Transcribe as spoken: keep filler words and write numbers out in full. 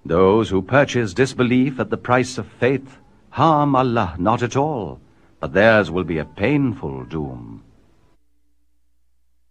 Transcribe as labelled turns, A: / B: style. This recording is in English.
A: Those who purchase disbelief at the price of faith harm Allah not at all, but theirs will be a painful doom.